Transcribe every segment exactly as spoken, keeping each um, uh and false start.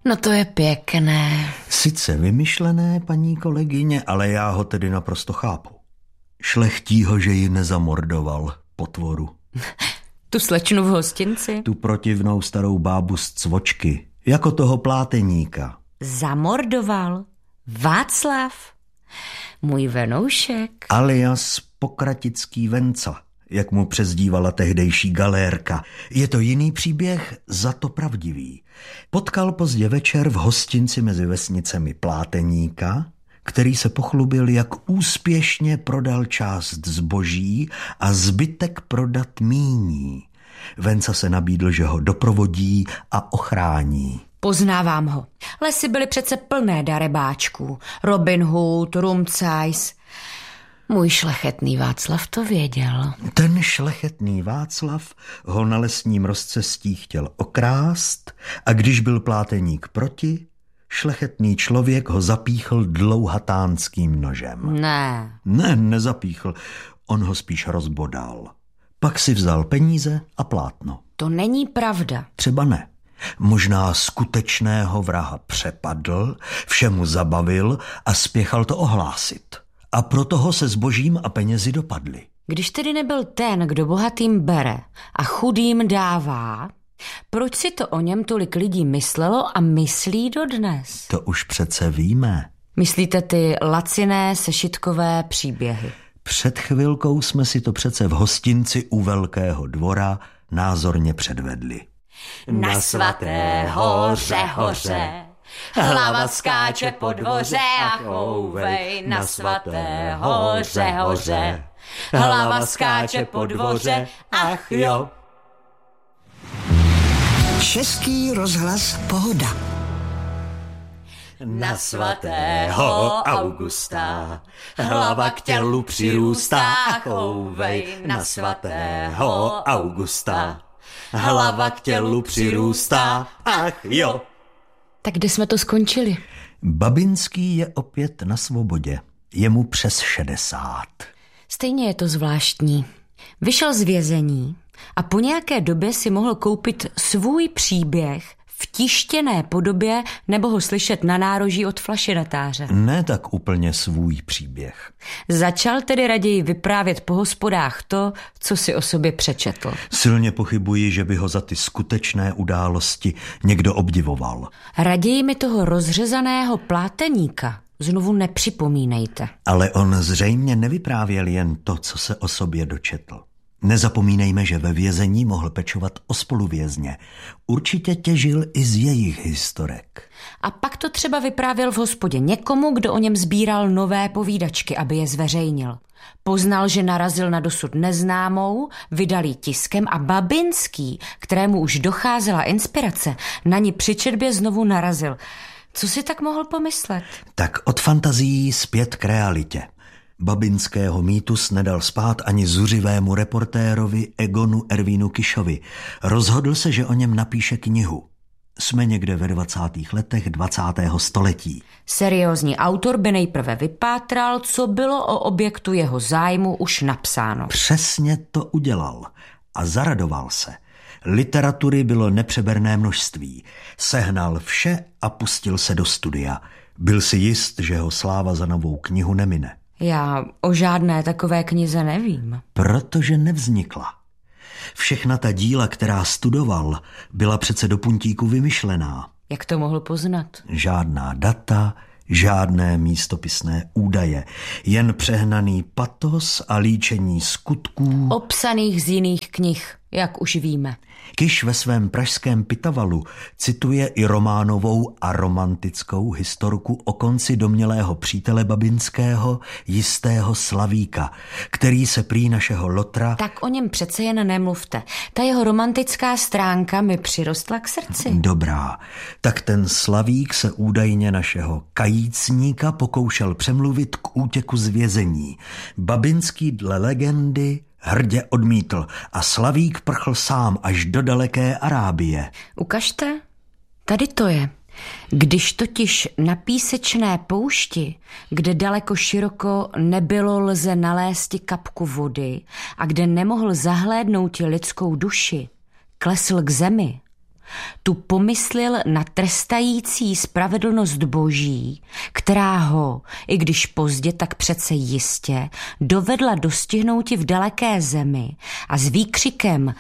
No to je pěkné. Sice vymyšlené, paní kolegyně, ale já ho tedy naprosto chápu. Šlechtí ho, že ji nezamordoval, potvoru. Tu slečnu v hostinci? Tu protivnou starou bábu z Cvočky, jako toho pláteníka. Zamordoval? Václav? Můj venoušek? Alias Pokratický Venca, jak mu přezdívala tehdejší galérka. Je to jiný příběh, za to pravdivý. Potkal pozdě večer v hostinci mezi vesnicemi pláteníka, který se pochlubil, jak úspěšně prodal část zboží a zbytek prodat míní. Venca se nabídl, že ho doprovodí a ochrání. Poznávám ho. Lesy byly přece plné darebáčků. Robin Hood, Rumcajs. Můj šlechetný Václav to věděl. Ten šlechetný Václav ho na lesním rozcestí chtěl okrást a když byl pláteník proti, šlechetný člověk ho zapíchl dlouhatánským nožem. Ne. Ne, nezapíchl. On ho spíš rozbodal. Pak si vzal peníze a plátno. To není pravda. Třeba ne. Možná skutečného vraha přepadl, všemu zabavil a spěchal to ohlásit. A proto ho se zbožím a penězi dopadli. Když tedy nebyl ten, kdo bohatým bere a chudým dává, proč si to o něm tolik lidí myslelo a myslí dodnes? To už přece víme. Myslíte ty laciné sešitkové příběhy? Před chvilkou jsme si to přece v hostinci u Velkého dvora názorně předvedli. Na svaté hoře, hoře, hlava skáče po dvoře a chouvej. Na svaté hoře, hoře, hlava skáče po dvoře, ach jo. Český rozhlas Pohoda. Na svatého Augusta hlava k tělu přirůstá a chouvej. Na svatého Augusta hlava k tělu přirůstá, ach jo. Tak kde jsme to skončili? Babinský je opět na svobodě. Je mu přes šedesát. Stejně je to zvláštní. Vyšel z vězení a po nějaké době si mohl koupit svůj příběh v tištěné podobě nebo ho slyšet na nároží od flašinatáře. Ne tak úplně svůj příběh. Začal tedy raději vyprávět po hospodách to, co si o sobě přečetl. Silně pochybuji, že by ho za ty skutečné události někdo obdivoval. Raději mi toho rozřezaného pláteníka znovu nepřipomínejte. Ale on zřejmě nevyprávěl jen to, co se o sobě dočetl. Nezapomínejme, že ve vězení mohl pečovat o spoluvězně. Určitě těžil i z jejich historek. A pak to třeba vyprávěl v hospodě někomu, kdo o něm sbíral nové povídačky, aby je zveřejnil. Poznal, že narazil na dosud neznámou, vydal ji tiskem a Babinský, kterému už docházela inspirace, na ní při četbě znovu narazil. Co si tak mohl pomyslet? Tak od fantazií zpět k realitě. Babinského mýtus nedal spát ani zuřivému reportérovi Egonu Ervínu Kišovi. Rozhodl se, že o něm napíše knihu. Jsme někde ve dvacátých letech dvacátého století. Seriózní autor by nejprve vypátral, co bylo o objektu jeho zájmu už napsáno. Přesně to udělal a zaradoval se. Literatury bylo nepřeberné množství. Sehnal vše a pustil se do studia. Byl si jist, že ho sláva za novou knihu nemine. Já o žádné takové knize nevím. Protože nevznikla. Všechna ta díla, která studoval, byla přece do puntíku vymyšlená. Jak to mohl poznat? Žádná data, žádné místopisné údaje, jen přehnaný patos a líčení skutků. Obsaných z jiných knih, jak už víme. Kiš ve svém pražském Pitavalu cituje i románovou a romantickou historku o konci domnělého přítele Babinského, jistého Slavíka, který se prý našeho lotra... Tak o něm přece jen nemluvte. Ta jeho romantická stránka mi přirostla k srdci. Dobrá, tak ten Slavík se údajně našeho kajícníka pokoušel přemluvit k útěku z vězení. Babinský dle legendy hrdě odmítl a Slavík prchl sám až do daleké Arábie. Ukažte, tady to je. Když totiž na písečné poušti, kde daleko široko nebylo lze nalézti kapku vody a kde nemohl zahlédnout lidskou duši, klesl k zemi, Tu pomyslil na trestající spravedlnost boží, která ho, i když pozdě, tak přece jistě, dovedla dostihnouti v daleké zemi a s výkřikem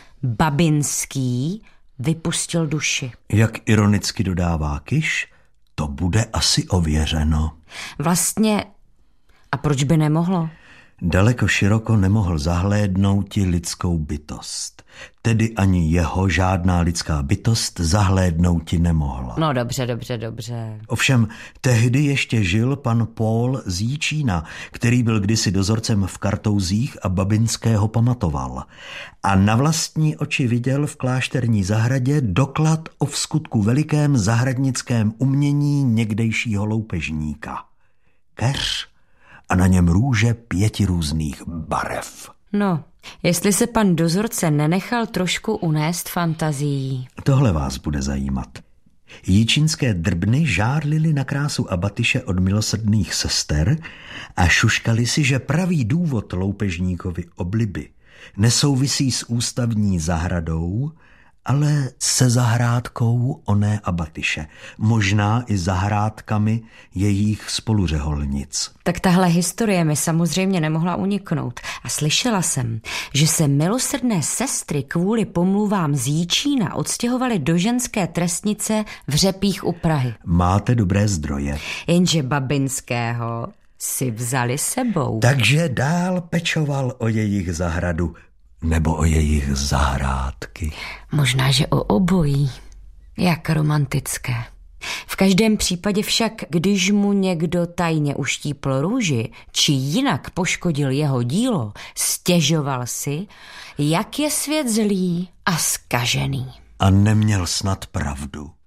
Babinský vypustil duši. Jak ironicky dodává Kiš, to bude asi ověřeno. Vlastně, a proč by nemohlo? Daleko široko nemohl zahlédnouti lidskou bytost. Tedy ani jeho žádná lidská bytost zahlédnouti nemohla. No dobře, dobře, dobře. Ovšem, tehdy ještě žil pan Paul z Jíčína, který byl kdysi dozorcem v Kartouzích a Babinského pamatoval. A na vlastní oči viděl v klášterní zahradě doklad o vskutku velikém zahradnickém umění někdejšího loupežníka. Keř a na něm růže pěti různých barev. No, jestli se pan dozorce nenechal trošku unést fantazií. Tohle vás bude zajímat. Jíčínské drbny žárlily na krásu Abatyše od milosrdných sester a šuškali si, že pravý důvod loupežníkovi obliby nesouvisí s ústavní zahradou, ale se zahrádkou oné Abatyše, možná i zahrádkami jejich spoluřeholnic. Tak tahle historie mi samozřejmě nemohla uniknout. A slyšela jsem, že se milosrdné sestry kvůli pomluvám z Jíčína odstěhovaly do ženské trestnice v Řepích u Prahy. Máte dobré zdroje. Jenže Babinského si vzali sebou. Takže dál pečoval o jejich zahradu, nebo o jejich zahrádky. Možná, že o obojí. Jak romantické. V každém případě však, když mu někdo tajně uštípl růži, či jinak poškodil jeho dílo, stěžoval si, jak je svět zlý a zkažený. A neměl snad pravdu.